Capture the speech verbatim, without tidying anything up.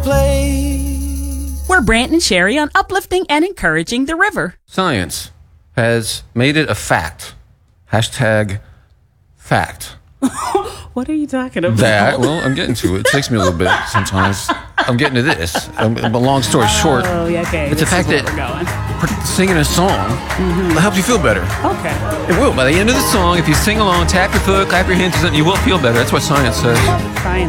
place. We're Brant and Sherry on uplifting and encouraging the river. Science has made it a fact. Hashtag fact. What are you talking about? That, well, I'm getting to it. It takes me a little bit sometimes. I'm getting to this. Um, but long story short, Oh, yeah, okay. it's this a fact is where that we're going. singing a song Mm-hmm. will help you feel better. Okay. It will. By the end of the song, if you sing along, tap your foot, clap your hands, or something, you will feel better. That's what science says. Science